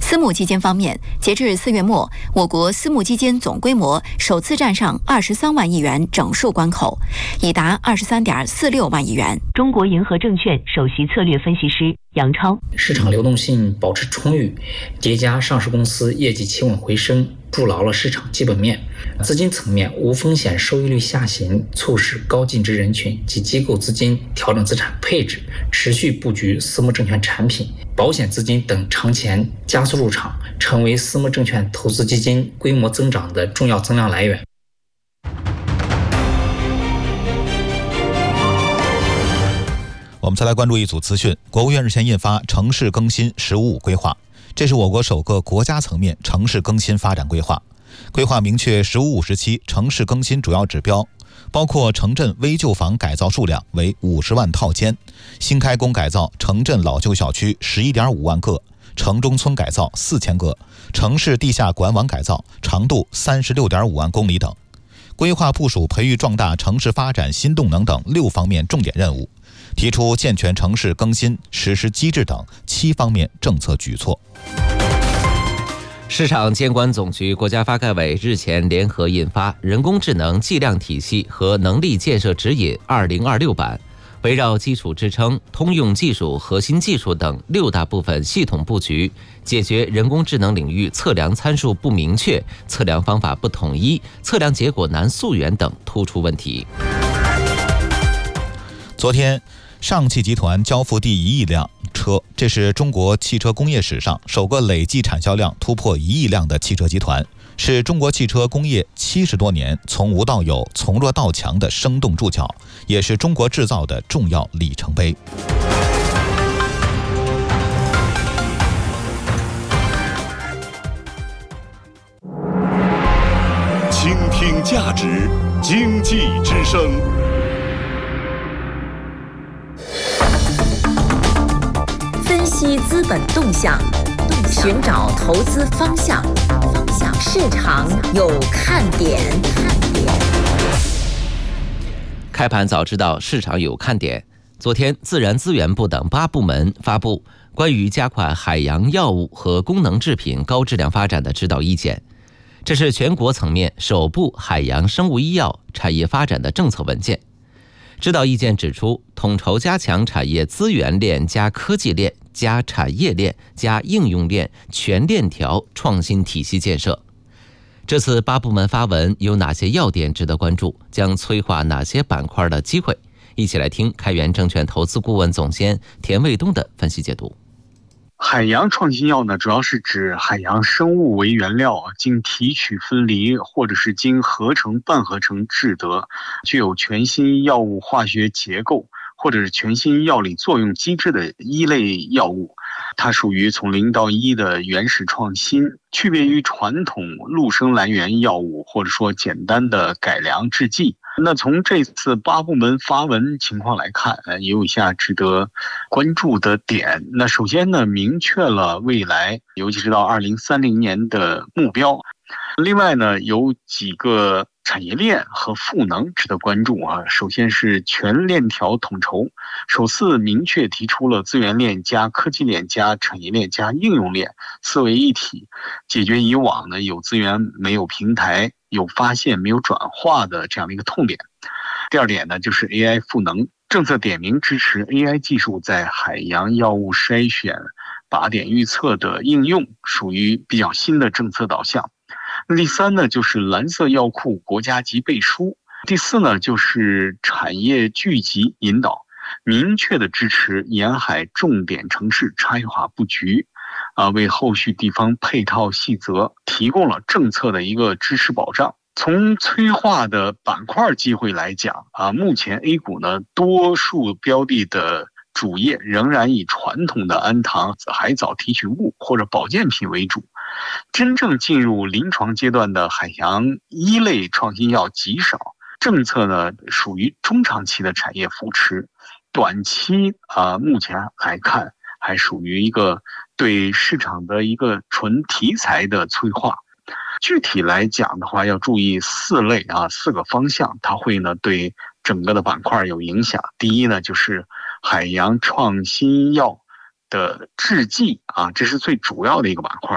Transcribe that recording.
私募基金方面，截至4月末，我国私募基金总规模首次站上23万亿元整数关口，已达23.46万亿元。 中国银河证券首席策略分析师杨超： 市场流动性保持充裕，叠加上市公司业绩企稳回升，筑牢了市场基本面。资金层面，无风险收益率下行，促使高净值人群及机构资金调整资产配置，持续布局私募证券产品、保险资金等长钱加速入场，成为私募证券投资基金规模增长的重要增量来源。 我们再来关注一组资讯。国务院日前印发城市更新“十五五”规划，这是我国首个国家层面城市更新发展规划。规划明确“十五五”时期城市更新主要指标，包括城镇危旧房改造数量为50万套间，新开工改造城镇老旧小区11.5万个，城中村改造4000个，城市地下管网改造长度36.5万公里等。规划部署培育壮大城市发展新动能等6方面重点任务，提出健全城市更新实施机制等7方面政策举措。 市场监管总局、国家发改委日前联合印发《人工智能计量体系和能力建设指引（2026）》版，围绕基础支撑、通用技术、核心技术等6大部分系统布局，解决人工智能领域测量参数不明确、测量方法不统一、测量结果难溯源等突出问题。 昨天，上汽集团交付第1亿辆车，这是中国汽车工业史上首个累计产销量突破1亿辆的汽车集团，是中国汽车工业70多年从无到有、从弱到强的生动注脚，也是中国制造的重要里程碑。 倾听价值，经济之声。 分析资本动向，寻找投资方向，市场有看点。 开盘早知道市场有看点。昨天，自然资源部等8部门发布关于加快海洋药物和功能制品高质量发展的指导意见。这是全国层面首部海洋生物医药产业发展的政策文件。指导意见指出，统筹加强产业资源链加科技链加产业链加应用链全链条创新体系建设。这次8部门发文有哪些要点值得关注，将催化哪些板块的机会？一起来听开源证券投资顾问总监田卫东的分析解读。 海洋创新药呢，主要是指海洋生物为原料，经提取分离或者是经合成、半合成制得，具有全新药物化学结构或者是全新药理作用机制的一类药物。它属于从0到1的原始创新，区别于传统陆生来源药物或者说简单的改良制剂。那从这次8部门发文情况来看，也有以下值得关注的点。那首先呢，明确了未来尤其是到2030年的目标。另外呢，有几个产业链和赋能值得关注啊。首先是全链条统筹，首次明确提出了资源链加科技链加产业链加应用链4为一体，解决以往呢有资源没有平台、有发现没有转化的这样的一个痛点。第二点呢，就是 AI 赋能，政策点名支持 AI 技术在海洋药物筛选、靶点预测的应用，属于比较新的政策导向。那第三呢，就是蓝色药库国家级背书。第四呢，就是产业聚集引导，明确的支持沿海重点城市差异化布局，为后续地方配套细则提供了政策的一个支持保障。从催化的板块机会来讲，目前 A 股呢，多数标的的主业仍然以传统的氨糖、海藻提取物或者保健品为主，真正进入临床阶段的海洋一类创新药极少。政策呢，属于中长期的产业扶持，短期目前来看还属于一个对市场的一个纯题材的催化。具体来讲的话，要注意4个方向，它会呢对整个的板块有影响。第一呢，就是海洋创新药的制剂这是最主要的一个板块。